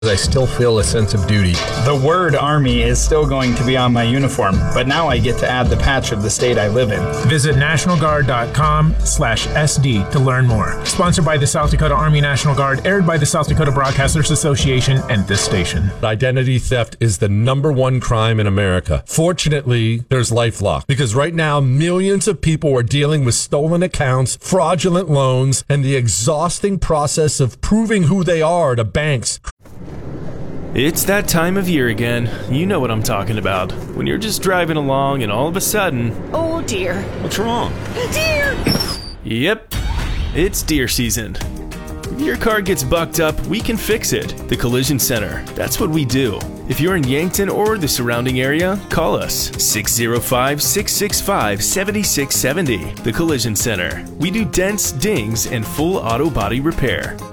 I still feel a sense of duty. The word Army is still going to be on my uniform, but now I get to add the patch of the state I live in. Visit nationalguard.com/SD to learn more. Sponsored by the South Dakota Army National Guard, aired by the South Dakota Broadcasters Association and this station. Identity theft is the #1 crime in America. Fortunately, there's LifeLock, because right now millions of people are dealing with stolen accounts, fraudulent loans, and the exhausting process of proving who they are to banks. It's that time of year again. You know what I'm talking about. When you're just driving along and all of a sudden... Oh dear. What's wrong? Deer! Yep, it's deer season. If your car gets bucked up, we can fix it. The Collision Center. That's what we do. If you're in Yankton or the surrounding area, call us 605-665-7670. The Collision Center. We do dents, dings, and full auto body repair.